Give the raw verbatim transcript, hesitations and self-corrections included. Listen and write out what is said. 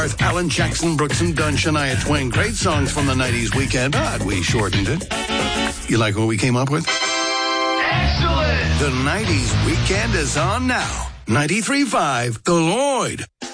Alan Jackson, Brooks and Dunn, Shania Twain. Great songs from the nineties weekend, but we shortened it. You like what we came up with? Excellent! The nineties weekend is on now. ninety-three point five, The Lloyd.